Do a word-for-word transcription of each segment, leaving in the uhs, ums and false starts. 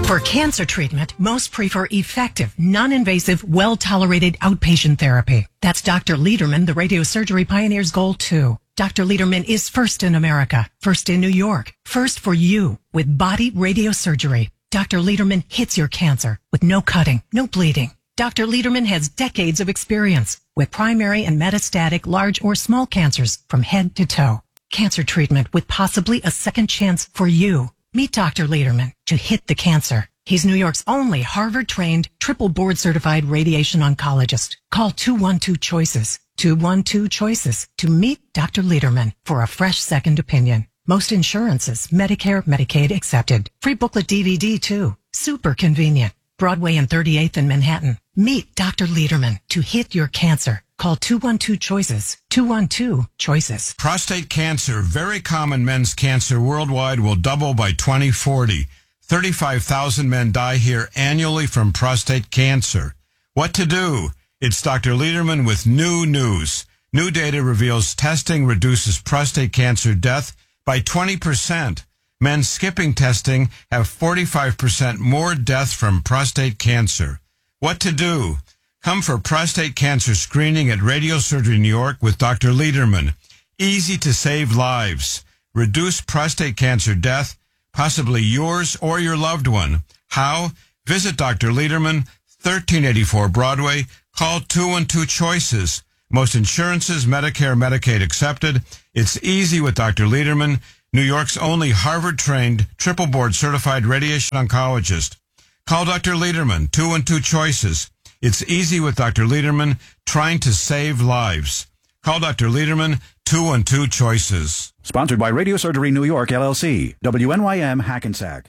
For cancer treatment, most prefer effective, non-invasive, well-tolerated outpatient therapy. That's Doctor Lederman, the radiosurgery pioneer's goal too. Doctor Lederman is first in America, first in New York, first for you with body radiosurgery. Doctor Lederman hits your cancer with no cutting, no bleeding. Doctor Lederman has decades of experience with primary and metastatic large or small cancers from head to toe. Cancer treatment with possibly a second chance for you. Meet Doctor Lederman to hit the cancer. He's New York's only Harvard-trained, triple board-certified radiation oncologist. Call two one two CHOICES, two one two CHOICES to meet Doctor Lederman for a fresh second opinion. Most insurances, Medicare, Medicaid accepted. Free booklet D V D too. Super convenient. Broadway and thirty-eighth in Manhattan. Meet Doctor Lederman to hit your cancer. Call two one two CHOICES, two one two CHOICES. Prostate cancer, very common men's cancer worldwide, will double by twenty forty. thirty-five thousand men die here annually from prostate cancer. What to do? It's Doctor Lederman with new news. New data reveals testing reduces prostate cancer death by twenty percent. Men skipping testing have forty-five percent more death from prostate cancer. What to do? Come for prostate cancer screening at Radiosurgery New York with Doctor Lederman. Easy to save lives. Reduce prostate cancer death, possibly yours or your loved one. How? Visit Doctor Lederman, thirteen eighty-four Broadway. Call two one two CHOICES. Most insurances, Medicare, Medicaid accepted. It's easy with Doctor Lederman, New York's only Harvard-trained, triple board-certified radiation oncologist. Call Doctor Lederman, two one two CHOICES. It's easy with Doctor Lederman, trying to save lives. Call Doctor Lederman, two one two CHOICES. Sponsored by Radiosurgery New York, L L C. W N Y M Hackensack.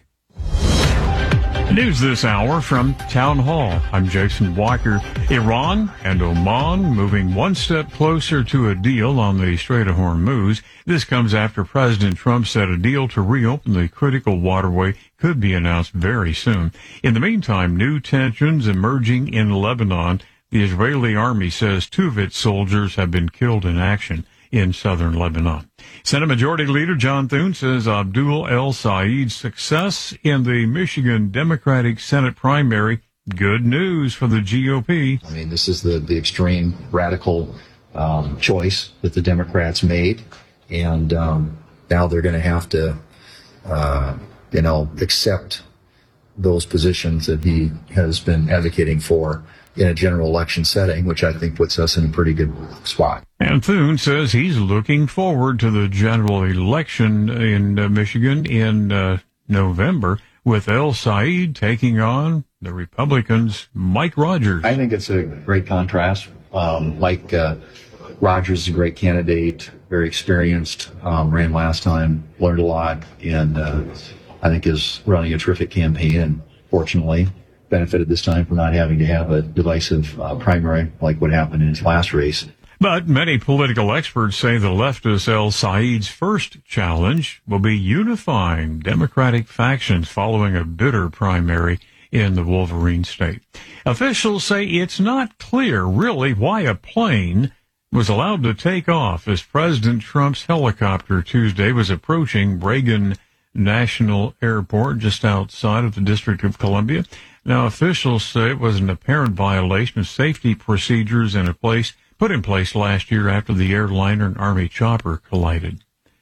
News this hour from Town Hall. I'm Jason Walker. Iran and Oman moving one step closer to a deal on the Strait of Hormuz. This comes after President Trump said a deal to reopen the critical waterway could be announced very soon. In the meantime, new tensions emerging in Lebanon. The Israeli army says two of its soldiers have been killed in action in southern Lebanon. Senate Majority Leader John Thune says Abdul El Said's success in the Michigan Democratic Senate primary, good news for the G O P. I mean, this is the, the extreme radical um, choice that the Democrats made, and um, now they're going to have to, uh, you know, accept those positions that he has been advocating for in a general election setting, which I think puts us in a pretty good spot. And Thune says he's looking forward to the general election in uh, Michigan in uh, November, with El Said taking on the Republicans' Mike Rogers. I think it's a great contrast. Um, Mike uh, Rogers is a great candidate, very experienced, um, ran last time, learned a lot, and uh, I think is running a terrific campaign, and fortunately benefited this time from not having to have a divisive uh, primary like what happened in his last race. But many political experts say the leftist El Said's first challenge will be unifying Democratic factions following a bitter primary in the Wolverine state. Officials say it's not clear really why a plane was allowed to take off as President Trump's helicopter Tuesday was approaching Reagan National Airport just outside of the District of Columbia. Now, officials say it was an apparent violation of safety procedures in a place put in place last year after the airliner and Army chopper collided.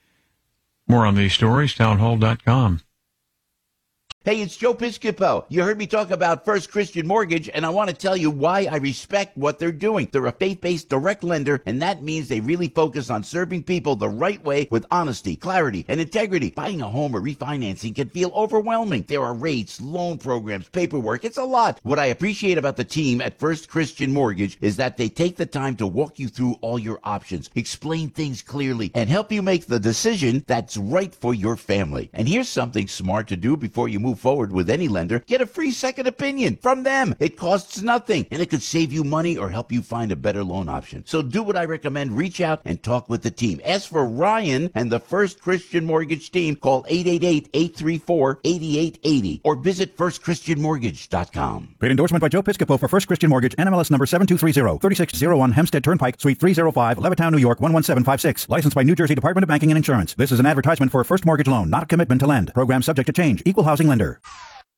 More on these stories, townhall dot com. Hey, it's Joe Piscopo. You heard me talk about First Christian Mortgage, and I want to tell you why I respect what they're doing. They're a faith-based direct lender, and that means they really focus on serving people the right way with honesty, clarity, and integrity. Buying a home or refinancing can feel overwhelming. There are rates, loan programs, paperwork. It's a lot. What I appreciate about the team at First Christian Mortgage is that they take the time to walk you through all your options, explain things clearly, and help you make the decision that's right for your family. And here's something smart to do before you move forward with any lender. Get a free second opinion from them. It costs nothing, and it could save you money or help you find a better loan option. So do what I recommend. Reach out and talk with the team. Ask for Ryan and the First Christian Mortgage team. Call eight eight eight, eight three four, eight eight eight zero or visit first christian mortgage dot com. Paid endorsement by Joe Piscopo for First Christian Mortgage, N M L S number seven two three zero, three six zero one Hempstead Turnpike, Suite three oh five, Levittown, New York one one seven five six. Licensed by New Jersey Department of Banking and Insurance. This is an advertisement for a first mortgage loan, not a commitment to lend. Program subject to change. Equal housing lender.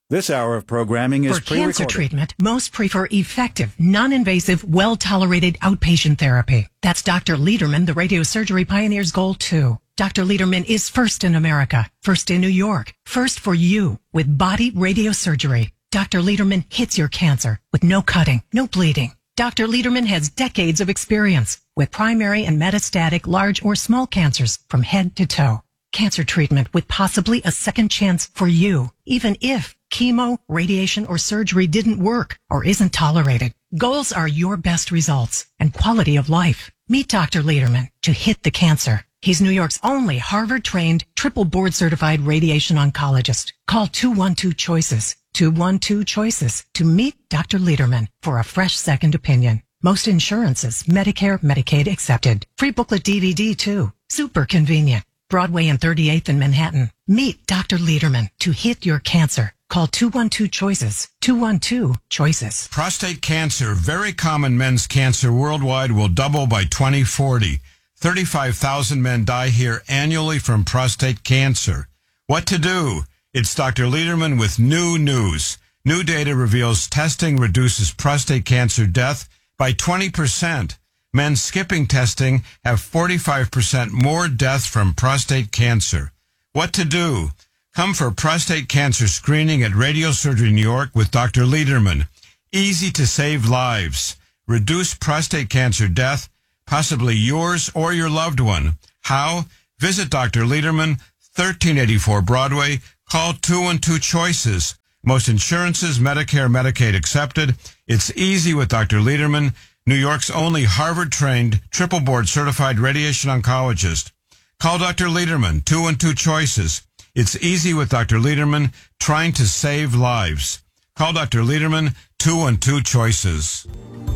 This hour of programming is For cancer pre-recorded. treatment, most prefer effective, non-invasive, well-tolerated outpatient therapy. That's Doctor Lederman, the radiosurgery pioneer's goal too. Doctor Lederman is first in America, first in New York, first for you with body radiosurgery. Doctor Lederman hits your cancer with no cutting, no bleeding. Doctor Lederman has decades of experience with primary and metastatic large or small cancers from head to toe. Cancer treatment with possibly a second chance for you, even if chemo, radiation, or surgery didn't work or isn't tolerated. Goals are your best results and quality of life. Meet Doctor Lederman to hit the cancer. He's New York's only Harvard-trained, triple board-certified radiation oncologist. Call two one two CHOICES, two one two CHOICES to meet Doctor Lederman for a fresh second opinion. Most insurances, Medicare, Medicaid accepted. Free booklet D V D too. Super convenient. Broadway and thirty-eighth in Manhattan. Meet Doctor Lederman to hit your cancer. Call two one two CHOICES, two one two CHOICES. Prostate cancer, very common men's cancer worldwide, will double by twenty forty. thirty-five thousand men die here annually from prostate cancer. What to do? It's Doctor Lederman with new news. New data reveals testing reduces prostate cancer death by twenty percent. Men skipping testing have forty-five percent more death from prostate cancer. What to do? Come for prostate cancer screening at Radiosurgery New York with Doctor Lederman. Easy to save lives. Reduce prostate cancer death, possibly yours or your loved one. How? Visit Doctor Lederman, thirteen eighty-four Broadway. Call two one two CHOICES. Most insurances, Medicare, Medicaid accepted. It's easy with Doctor Lederman, New York's only Harvard-trained, triple board-certified radiation oncologist. Call Doctor Lederman, two one two CHOICES. It's easy with Doctor Lederman, trying to save lives. Call Doctor Lederman, two one two CHOICES.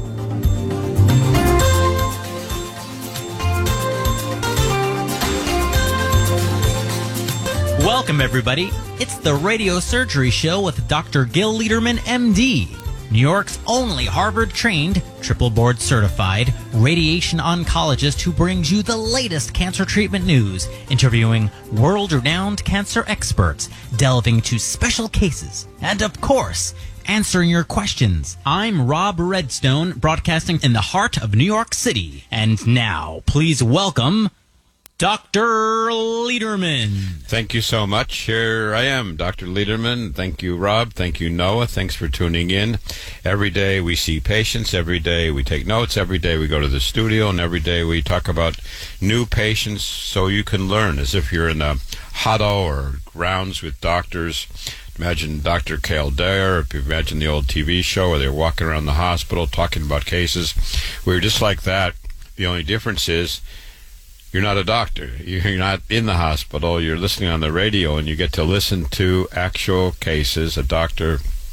Welcome, everybody. It's the Radio Surgery Show with Doctor Gil Lederman, M D, New York's only Harvard-trained, triple board-certified radiation oncologist who brings you the latest cancer treatment news, interviewing world-renowned cancer experts, delving into special cases, and, of course, answering your questions. I'm Rob Redstone, broadcasting in the heart of New York City. And now, please welcome Doctor Lederman. Thank you so much. Here I am, Doctor Lederman. Thank you, Rob. Thank you, Noah. Thanks for tuning in. Every day we see patients. Every day we take notes. Every day we go to the studio. And every day we talk about new patients so you can learn, as if you're in a huddle or grounds with doctors. Imagine Doctor Kildare, if you imagine the old T V show where they're walking around the hospital talking about cases. We're just like that. The only difference is you're not a doctor. You're not in the hospital. You're listening on the radio, and you get to listen to actual cases, a doctor,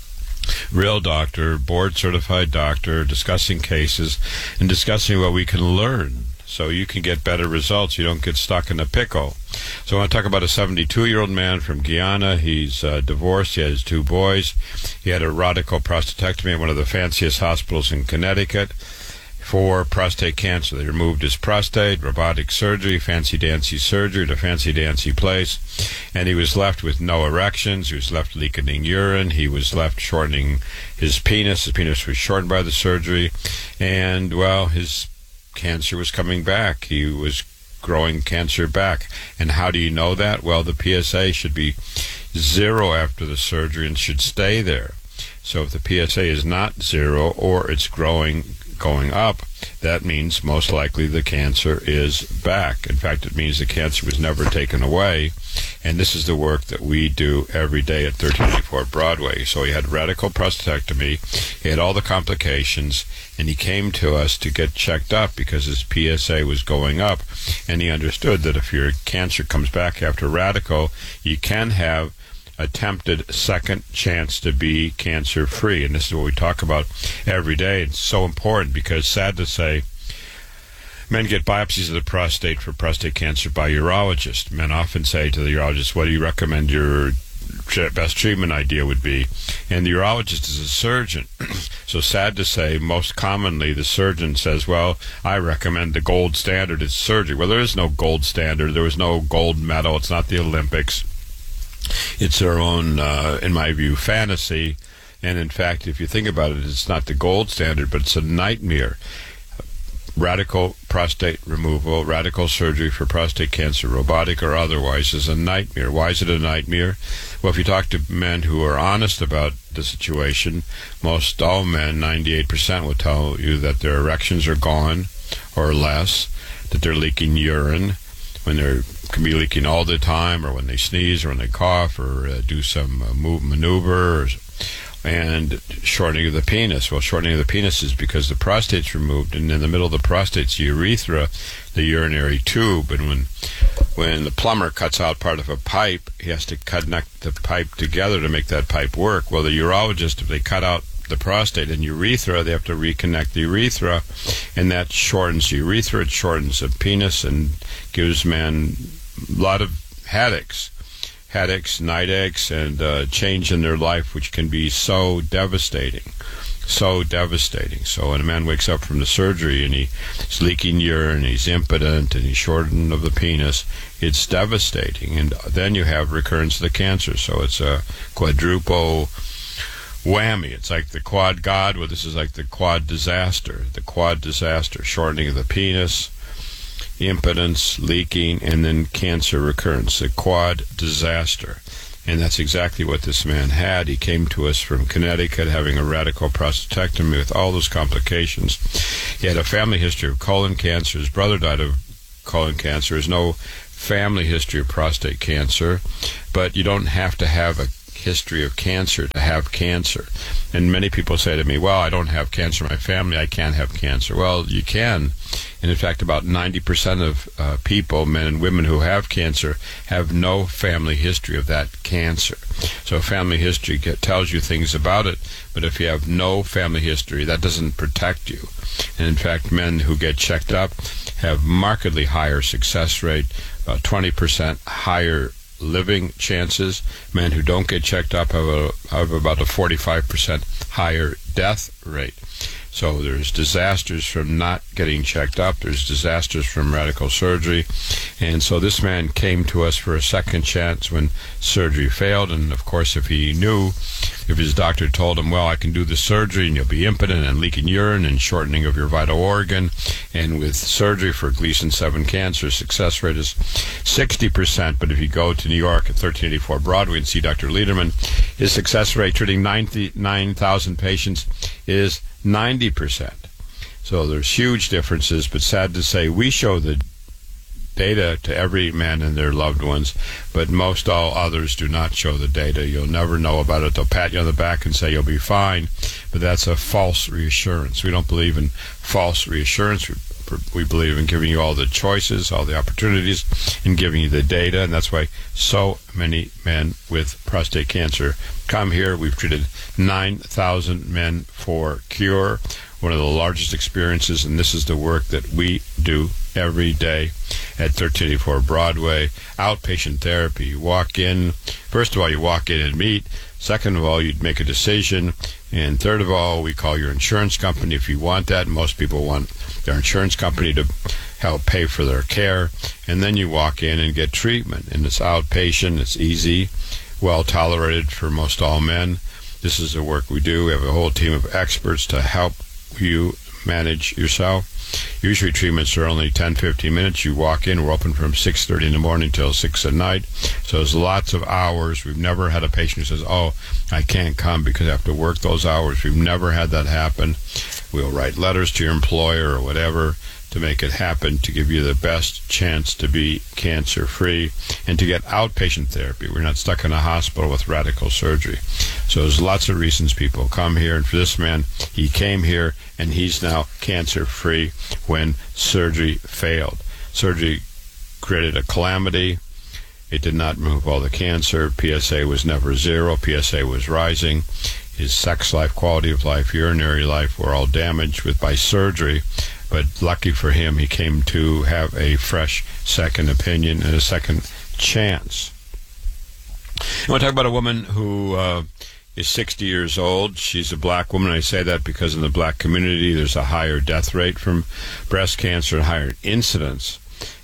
real doctor, board-certified doctor, discussing cases and discussing what we can learn so you can get better results. You don't get stuck in a pickle. So I want to talk about a seventy-two-year-old man from Guyana. He's uh, divorced. He has two boys. He had a radical prostatectomy at one of the fanciest hospitals in Connecticut for prostate cancer. They removed his prostate, robotic surgery, fancy-dancy surgery at a fancy-dancy place, and he was left with no erections. He was left leaking urine. He was left shortening his penis. His penis was shortened by the surgery, and, well, his cancer was coming back. He was growing cancer back. And how do you know that? Well, the P S A should be zero after the surgery and should stay there. So if the P S A is not zero or it's growing going up, that means most likely the cancer is back. In fact, it means the cancer was never taken away. And this is the work that we do every day at thirteen eighty-four Broadway. So he had radical prostatectomy, he had all the complications, and he came to us to get checked up because his P S A was going up. And he understood that if your cancer comes back after radical, you can have attempted second chance to be cancer-free. And this is what we talk about every day. It's so important because, sad to say, men get biopsies of the prostate for prostate cancer by urologists. Men often say to the urologist, what do you recommend your best treatment idea would be? And the urologist is a surgeon. So sad to say, most commonly the surgeon says, well, I recommend the gold standard is surgery. Well, there is no gold standard. There was no gold medal. It's not the Olympics. It's their own, uh, in my view, fantasy. And in fact, if you think about it, it's not the gold standard, but it's a nightmare. Radical prostate removal, radical surgery for prostate cancer, robotic or otherwise, is a nightmare. Why is it a nightmare? Well, if you talk to men who are honest about the situation, most all men, ninety-eight percent, will tell you that their erections are gone or less, that they're leaking urine when they can be leaking all the time, or when they sneeze, or when they cough, or uh, do some uh, move, maneuver, or, and shortening of the penis. Well, shortening of the penis is because the prostate's removed, and in the middle of the prostate's the urethra, the urinary tube, and when when the plumber cuts out part of a pipe, he has to connect the pipe together to make that pipe work. Well, the urologist, if they cut out the prostate and urethra, they have to reconnect the urethra, and that shortens the urethra, it shortens the penis, and gives men a lot of headaches. headaches, night aches, and uh, change in their life, which can be so devastating, so devastating. So when a man wakes up from the surgery and he's leaking urine, he's impotent, and he's shortened of the penis, it's devastating. And then you have recurrence of the cancer. So it's a quadruple whammy. It's like the quad God. Well, this is like the quad disaster. The quad disaster, shortening of the penis, impotence, leaking, and then cancer recurrence, the quad disaster. And that's exactly what this man had. He came to us from Connecticut having a radical prostatectomy with all those complications. He had a family history of colon cancer. His brother died of colon cancer. There's no family history of prostate cancer, but you don't have to have a history of cancer to have cancer. And many people say to me, well, I don't have cancer in my family, I can't have cancer. Well, you can. And in fact, about ninety percent of uh, people, men and women who have cancer, have no family history of that cancer. So family history get, tells you things about it, but if you have no family history, that doesn't protect you. And in fact, men who get checked up have markedly higher success rate, about twenty percent higher living chances. Men who don't get checked up have, a, have about a forty-five percent higher death rate. So there's disasters from not getting checked up. There's disasters from radical surgery. And so this man came to us for a second chance when surgery failed. And of course, if he knew, if his doctor told him, well, I can do the surgery and you'll be impotent and leaking urine and shortening of your vital organ, and with surgery for Gleason seven cancer, success rate is sixty percent. But if you go to New York at thirteen eighty-four Broadway and see Doctor Lederman, his success rate treating ninety-nine thousand patients is ninety percent. So there's huge differences, but sad to say, we show the data to every man and their loved ones, but most all others do not show the data. You'll never know about it. They'll pat you on the back and say you'll be fine, but that's a false reassurance. We don't believe in false reassurance. We, we believe in giving you all the choices, all the opportunities, and giving you the data, and that's why so many men with prostate cancer come here. We've treated nine thousand men for cure, one of the largest experiences, and this is the work that we do every day at thirteen eighty-four Broadway. Outpatient therapy. You walk in, first of all, you walk in and meet. Second of all, you'd make a decision. And third of all, we call your insurance company if you want that. Most people want their insurance company to help pay for their care. And then you walk in and get treatment. And it's outpatient, it's easy, well tolerated for most all men. This is the work we do. We have a whole team of experts to help you manage yourself. Usually treatments are only ten, fifteen minutes. You walk in, we're open from six thirty in the morning till six at night. So there's lots of hours. We've never had a patient who says, oh, I can't come because I have to work those hours. We've never had that happen. We'll write letters to your employer or whatever to make it happen, to give you the best chance to be cancer-free and to get outpatient therapy. We're not stuck in a hospital with radical surgery. So there's lots of reasons people come here. And for this man, he came here and he's now cancer-free when surgery failed. Surgery created a calamity. It did not remove all the cancer. P S A was never zero. P S A was rising. His sex life, quality of life, urinary life were all damaged with by surgery. But lucky for him, he came to have a fresh second opinion and a second chance. I want to talk about a woman who uh, is sixty years old. She's a black woman. I say that because in the black community, there's a higher death rate from breast cancer and higher incidence.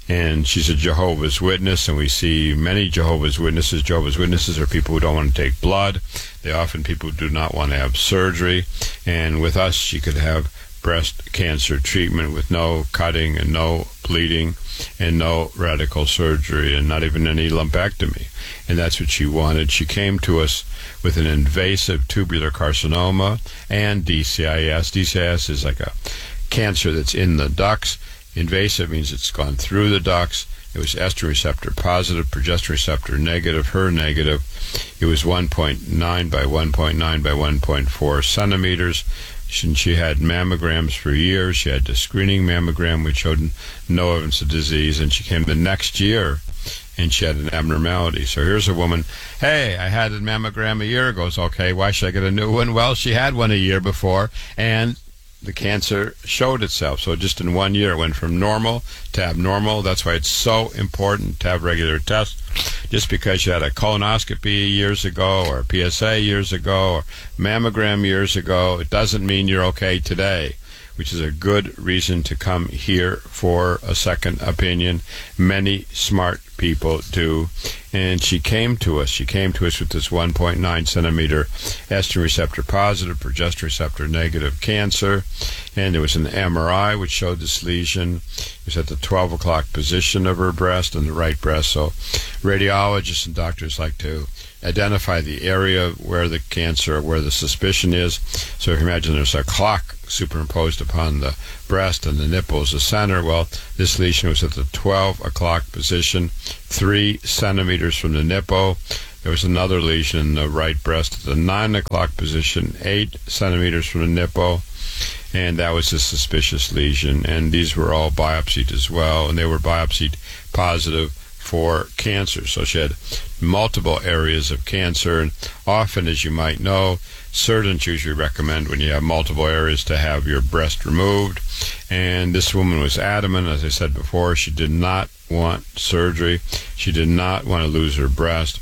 and she's a Jehovah's Witness, and we see many Jehovah's Witnesses. Jehovah's Witnesses are people who don't want to take blood. They're often people who do not want to have surgery, and with us, she could have breast cancer treatment with no cutting and no bleeding and no radical surgery and not even any lumpectomy. And that's what she wanted. She came to us with an invasive tubular carcinoma and D C I S. D C I S is like a cancer that's in the ducts. Invasive means it's gone through the ducts. It was estrogen receptor positive, progesterone receptor negative, H E R negative. It was one point nine by one point nine by one point four centimeters. She, she had mammograms for years. She had a screening mammogram which showed no evidence of disease, and she came the next year and she had an abnormality. So here's a woman, hey, I had a mammogram a year ago. It's okay, why should I get a new one? Well, she had one a year before, and the cancer showed itself. So just in one year, it went from normal to abnormal. That's why it's so important to have regular tests. Just because you had a colonoscopy years ago or a P S A years ago or mammogram years ago, it doesn't mean you're okay today, which is a good reason to come here for a second opinion. Many smart people do. And she came to us. She came to us with this one point nine centimeter estrogen receptor positive, progesterone receptor negative cancer. And there was an M R I which showed this lesion. It was at the twelve o'clock position of her breast and the right breast. So radiologists and doctors like to identify the area where the cancer, where the suspicion is. So if you imagine there's a clock superimposed upon the breast and the nipple is the center. Well, this lesion was at the twelve o'clock position, three centimeters from the nipple. There was another lesion in the right breast at the nine o'clock position, eight centimeters from the nipple. And that was a suspicious lesion. And these were all biopsied as well. And they were biopsied positive for cancer. So she had multiple areas of cancer, and often, as you might know, surgeons usually recommend when you have multiple areas to have your breast removed. And this woman was adamant, as I said before, she did not want surgery. She did not want to lose her breast.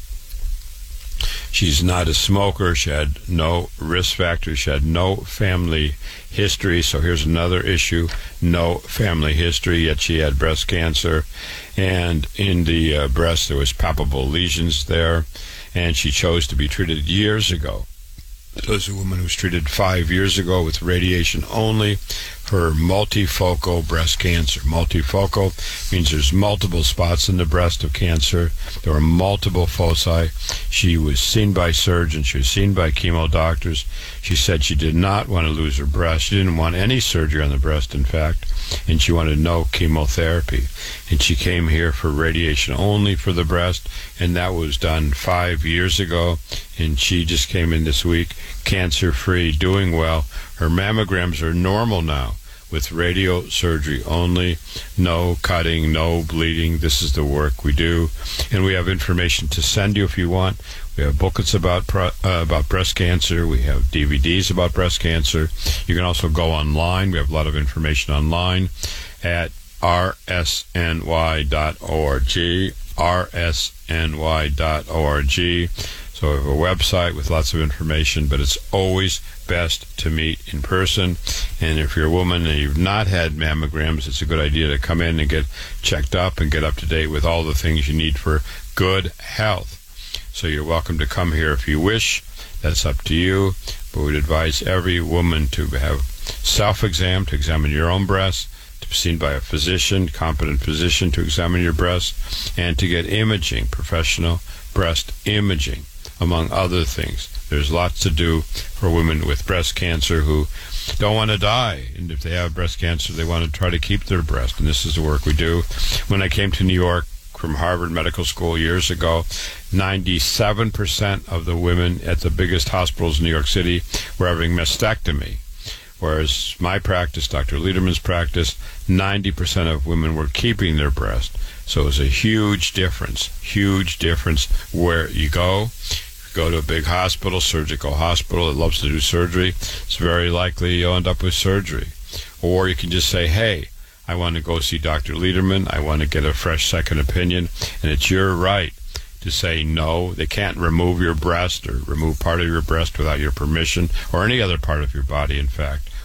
She's not a smoker. She had no risk factors. She had no family history. So here's another issue, no family history, yet she had breast cancer. And in the uh, breast, there was palpable lesions there. And she chose to be treated years ago. So this is a woman who was treated five years ago with radiation only for multifocal breast cancer. Multifocal means there's multiple spots in the breast of cancer. There were multiple foci. She was seen by surgeons. She was seen by chemo doctors. She said she did not want to lose her breast. She didn't want any surgery on the breast, in fact, and she wanted no chemotherapy. And she came here for radiation only for the breast, and that was done five years ago. And she just came in this week, cancer-free, doing well. Her mammograms are normal now, with radio surgery only, no cutting, no bleeding. This is the work we do. And we have information to send you if you want. We have booklets about pro, uh, about breast cancer. We have D V Ds about breast cancer. You can also go online. We have a lot of information online at r s n y dot org, r s n y dot org. So we have a website with lots of information, but it's always best to meet in person. And if you're a woman and you've not had mammograms, it's a good idea to come in and get checked up and get up to date with all the things you need for good health. So you're welcome to come here if you wish. That's up to you. But we'd advise every woman to have self-exam, to examine your own breast, to be seen by a physician, competent physician to examine your breast, and to get imaging, professional breast imaging, among other things. There's lots to do for women with breast cancer who don't want to die. And if they have breast cancer, they want to try to keep their breast. And this is the work we do. When I came to New York from Harvard Medical School years ago, ninety-seven percent of the women at the biggest hospitals in New York City were having mastectomy. Whereas my practice, Doctor Lederman's practice, ninety percent of women were keeping their breast. So it was a huge difference, huge difference where you go. If you go to a big hospital, surgical hospital that loves to do surgery, it's very likely you'll end up with surgery. Or you can just say, hey, I want to go see Doctor Lederman. I want to get a fresh second opinion. And it's your right to say no. They can't remove your breast or remove part of your breast without your permission, or any other part of your body, in fact,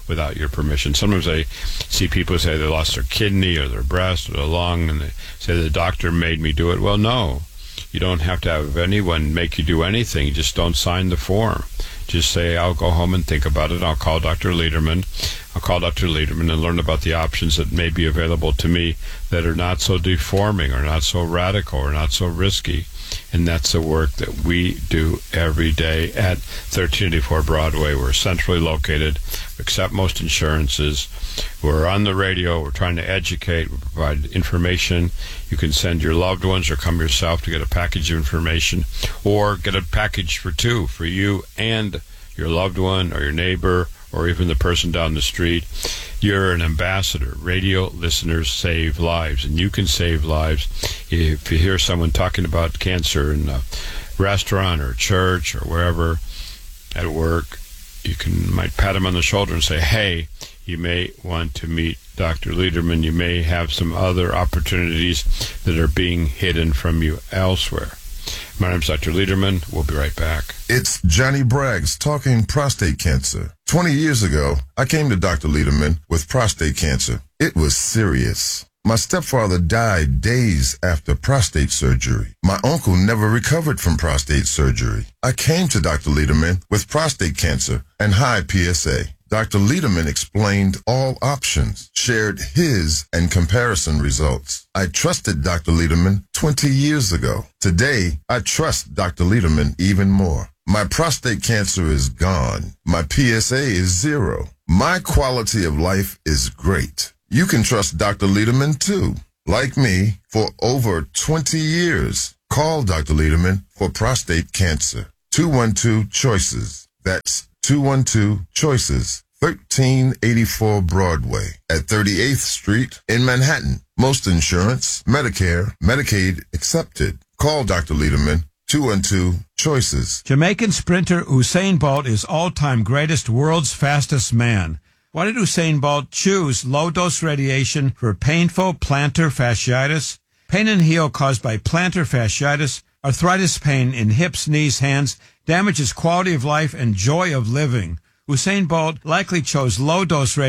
without your permission. Sometimes I see people say they lost their kidney or their breast or their lung, and they say the doctor made me do it. Well, no. You don't have to have anyone make you do anything. You just don't sign the form. Just say, I'll go home and think about it. I'll call Doctor Lederman. I'll call Doctor Lederman and learn about the options that may be available to me that are not so deforming or not so radical or not so risky. And that's the work that we do every day at thirteen eighty-four Broadway. We're centrally located. We accept most insurances. We're on the radio. We're trying to educate. We provide information. You can send your loved ones or come yourself to get a package of information, or get a package for two, for you and your loved one or your neighbor or even the person down the street. You're an ambassador. Radio listeners save lives, and you can save lives. If you hear someone talking about cancer in a restaurant or church or wherever at work, you can might pat them on the shoulder and say, hey, you may want to meet Doctor Lederman. You may have some other opportunities that are being hidden from you elsewhere. My name's Doctor Lederman. We'll be right back. It's Johnny Braggs talking prostate cancer. Twenty years ago, I came to Doctor Lederman with prostate cancer. It was serious. My stepfather died days after prostate surgery. My uncle never recovered from prostate surgery. I came to Doctor Lederman with prostate cancer and high P S A. Doctor Lederman explained all options, shared his and comparison results. I trusted Doctor Lederman twenty years ago. Today, I trust Doctor Lederman even more. My prostate cancer is gone. My P S A is zero. My quality of life is great. You can trust Doctor Lederman too. Like me, for over twenty years. Call Doctor Lederman for prostate cancer. two one two choices. That's two one two choices. thirteen eighty-four Broadway at thirty-eighth Street in Manhattan. Most insurance, Medicare, Medicaid accepted. Call Doctor Lederman, two one two choices. Jamaican sprinter Usain Bolt is all-time greatest, world's fastest man. Why did Usain Bolt choose low-dose radiation for painful plantar fasciitis? Pain and heel caused by plantar fasciitis, arthritis pain in hips, knees, hands, damages quality of life and joy of living. Usain Bolt likely chose low-dose radiation